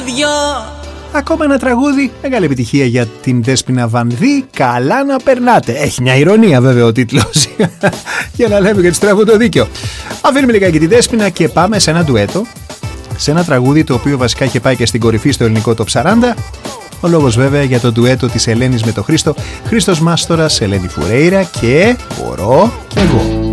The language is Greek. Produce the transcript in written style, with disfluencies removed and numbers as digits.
βράδια. Ακόμα ένα τραγούδι, μεγάλη επιτυχία για την Δέσποινα Βανδύ, καλά να περνάτε. Έχει μια ηρωνία βέβαια ο τίτλος, για να λέμε και της τρέχουν το δίκιο. Αφήνουμε λιγάκι τη Δέσποινα και πάμε σε ένα ντουέτο, σε ένα τραγούδι το οποίο βασικά είχε πάει και στην κορυφή στο ελληνικό Top 40. Ο λόγος βέβαια για το ντουέτο της Ελένης με τον Χρήστο, Χρήστος Μάστορας, Ελένη Φουρέιρα και Μπορώ κι εγώ.